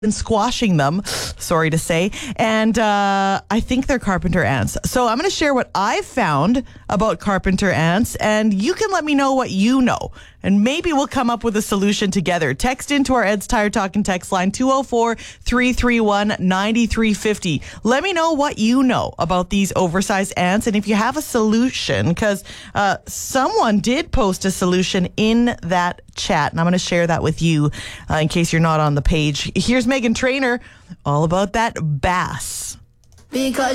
been squashing them, sorry to say, and I think they're carpenter ants. So I'm going to share what I've found about carpenter ants, and you can let me know what you know, and maybe we'll come up with a solution together. Text into our Ed's Tire Talking text line 204-331-9350. Let me know what you know about these oversized ants, and if you have a solution, because someone did post a solution in that chat, and I'm going to share that with you in case you're not on the page. Here's Megan Trainor, all about that bass. Because